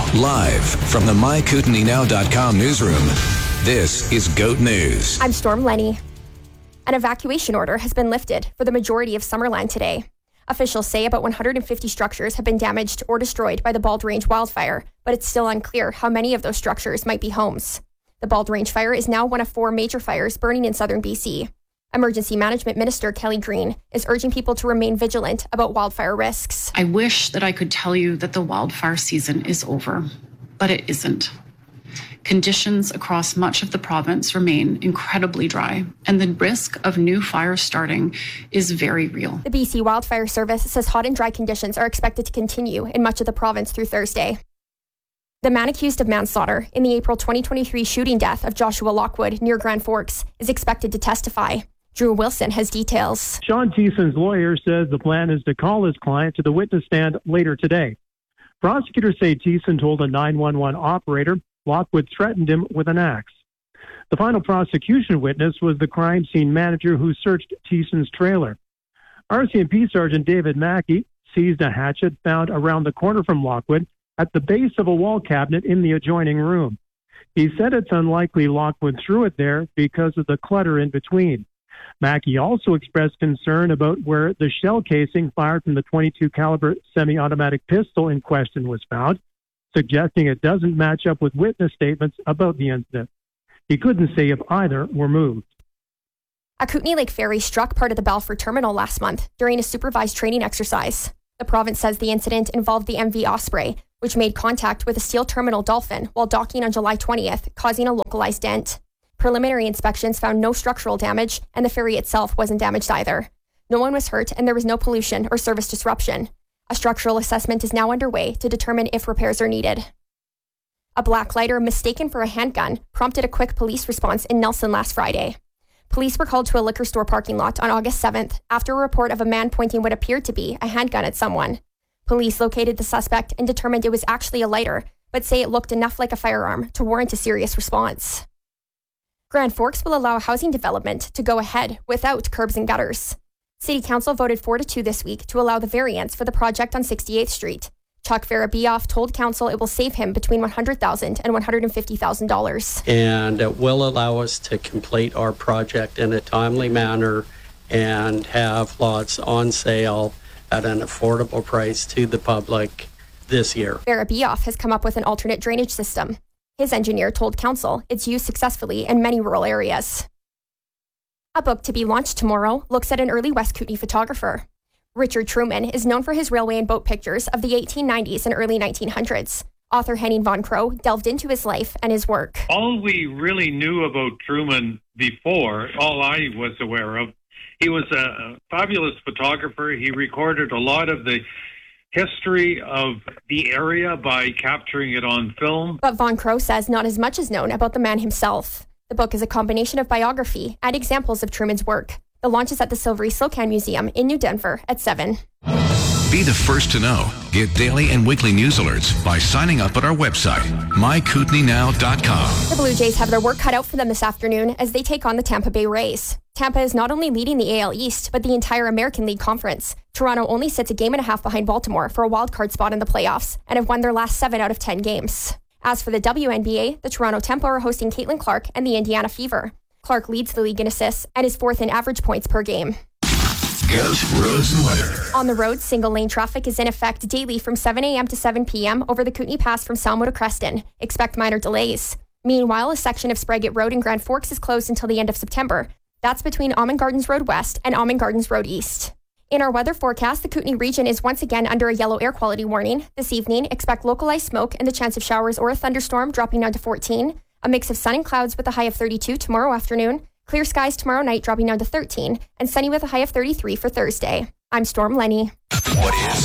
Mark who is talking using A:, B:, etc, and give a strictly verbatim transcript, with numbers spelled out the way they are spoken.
A: Live from the my kootenai now dot com newsroom, this is GOAT News.
B: I'm Storm Lenny. An evacuation order has been lifted for the majority of Summerland today. Officials say about one hundred fifty structures have been damaged or destroyed by the Bald Range wildfire, but it's still unclear how many of those structures might be homes. The Bald Range fire is now one of four major fires burning in southern B C. Emergency Management Minister Kelly Green is urging people to remain vigilant about wildfire risks.
C: I wish that I could tell you that the wildfire season is over, but it isn't. Conditions across much of the province remain incredibly dry, and the risk of new fires starting is very real.
B: The B C Wildfire Service says hot and dry conditions are expected to continue in much of the province through Thursday. The man accused of manslaughter in the April twenty twenty-three shooting death of Joshua Lockwood near Grand Forks is expected to testify. Drew Wilson has details.
D: Sean Thiessen's lawyer says the plan is to call his client to the witness stand later today. Prosecutors say Thiessen told a nine one one operator Lockwood threatened him with an axe. The final prosecution witness was the crime scene manager who searched Thiessen's trailer. R C M P Sergeant David Mackey seized a hatchet found around the corner from Lockwood at the base of a wall cabinet in the adjoining room. He said it's unlikely Lockwood threw it there because of the clutter in between. Mackey also expressed concern about where the shell casing fired from the twenty-two caliber semi-automatic pistol in question was found, suggesting it doesn't match up with witness statements about the incident. He couldn't say if either were moved.
B: A Kootenay Lake ferry struck part of the Balfour terminal last month during a supervised training exercise. The province says the incident involved the M V Osprey, which made contact with a steel terminal Dolphin while docking on July twentieth, causing a localized dent. Preliminary inspections found no structural damage, and the ferry itself wasn't damaged either. No one was hurt, and there was no pollution or service disruption. A structural assessment is now underway to determine if repairs are needed. A black lighter mistaken for a handgun prompted a quick police response in Nelson last Friday. Police were called to a liquor store parking lot on August seventh after a report of a man pointing what appeared to be a handgun at someone. Police located the suspect and determined it was actually a lighter, but say it looked enough like a firearm to warrant a serious response. Grand Forks will allow housing development to go ahead without curbs and gutters. City Council voted four to two this week to allow the variance for the project on sixty-eighth Street. Chuck Farabioff told Council it will save him between one hundred thousand dollars and one hundred fifty thousand dollars.
E: And it will allow us to complete our project in a timely manner and have lots on sale at an affordable price to the public this year.
B: Farabioff has come up with an alternate drainage system. His engineer told Council it's used successfully in many rural areas. A book to be launched tomorrow looks at an early West Kootenay photographer. Richard Truman is known for his railway and boat pictures of the eighteen nineties and early nineteen hundreds. Author Henning von Crow delved into his life and his work.
F: All we really knew about Truman before, all I was aware of, he was a fabulous photographer. He recorded a lot of the history of the area by capturing it on film.
B: But Von Crow says not as much is known about the man himself. The book is a combination of biography and examples of Truman's work. The launch is at the Silvery Slocan Museum in New Denver at seven.
A: Be the first to know. Get daily and weekly news alerts by signing up at our website, my kootenai now dot com.
B: The Blue Jays have their work cut out for them this afternoon as they take on the Tampa Bay Rays. Tampa is not only leading the A L East, but the entire American League Conference. Toronto only sits a game and a half behind Baltimore for a wildcard spot in the playoffs and have won their last seven out of ten games. As for the W N B A, the Toronto Tempo are hosting Caitlin Clark and the Indiana Fever. Clark leads the league in assists and is fourth in average points per game.
A: GOAT Roads and Weather.
B: On the road, single lane traffic is in effect daily from seven a.m. to seven p.m. over the Kootenay Pass from Salmo to Creston. Expect minor delays. Meanwhile, a section of Spraggett Road in Grand Forks is closed until the end of September. That's between Almond Gardens Road West and Almond Gardens Road East. In our weather forecast, the Kootenay region is once again under a yellow air quality warning. This evening, expect localized smoke and the chance of showers or a thunderstorm dropping down to fourteen. A mix of sun and clouds with a high of thirty-two tomorrow afternoon. Clear skies tomorrow night dropping down to thirteen. And sunny with a high of thirty-three for Thursday. I'm Storm Lenny.
A: What is